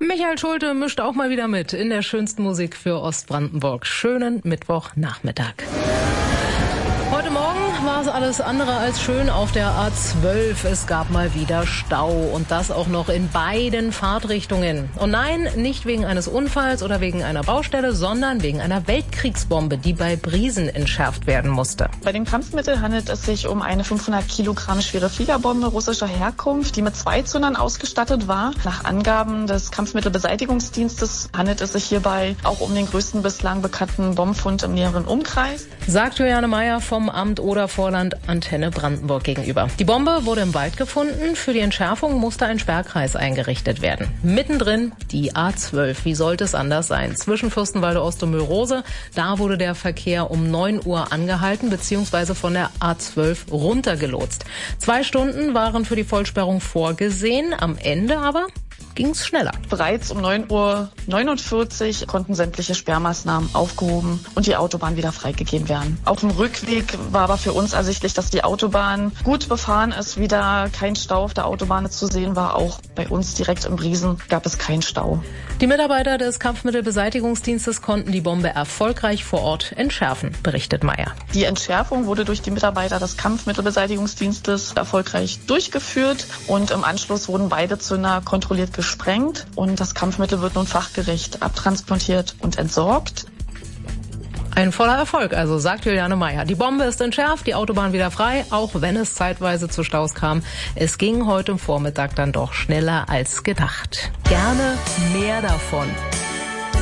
Michael Schulte mischt auch mal wieder mit in der schönsten Musik für Ostbrandenburg. Schönen Mittwochnachmittag. Heute Morgen war es alles andere als schön auf der A12. Es gab mal wieder Stau und das auch noch in beiden Fahrtrichtungen. Und nein, nicht wegen eines Unfalls oder wegen einer Baustelle, sondern wegen einer Weltkriegsbombe, die bei Briesen entschärft werden musste. Bei dem Kampfmittel handelt es sich um eine 500 Kilogramm schwere Fliegerbombe russischer Herkunft, die mit 2 Zündern ausgestattet war. Nach Angaben des Kampfmittelbeseitigungsdienstes handelt es sich hierbei auch um den größten bislang bekannten Bombenfund im näheren Umkreis. Sagt Juliane Meyer vom Amt Oder-Vorland Antenne Brandenburg gegenüber. Die Bombe wurde im Wald gefunden. Für die Entschärfung musste ein Sperrkreis eingerichtet werden. Mittendrin die A12. Wie sollte es anders sein? Zwischen Fürstenwalde Ost und Mühlrose. Da wurde der Verkehr um 9 Uhr angehalten bzw. von der A12 runtergelotst. 2 Stunden waren für die Vollsperrung vorgesehen. Am Ende aber ging's schneller. Bereits um 9:49 Uhr konnten sämtliche Sperrmaßnahmen aufgehoben und die Autobahn wieder freigegeben werden. Auf dem Rückweg war aber für uns ersichtlich, dass die Autobahn gut befahren ist, wieder kein Stau auf der Autobahn zu sehen war. Auch bei uns direkt in Briesen gab es keinen Stau. Die Mitarbeiter des Kampfmittelbeseitigungsdienstes konnten die Bombe erfolgreich vor Ort entschärfen, berichtet Meyer. Die Entschärfung wurde durch die Mitarbeiter des Kampfmittelbeseitigungsdienstes erfolgreich durchgeführt und im Anschluss wurden beide Zünder kontrolliert gesprengt und das Kampfmittel wird nun fachgerecht abtransportiert und entsorgt. Ein voller Erfolg, also sagt Juliane Meyer. Die Bombe ist entschärft, die Autobahn wieder frei, auch wenn es zeitweise zu Staus kam. Es ging heute Vormittag dann doch schneller als gedacht. Gerne mehr davon.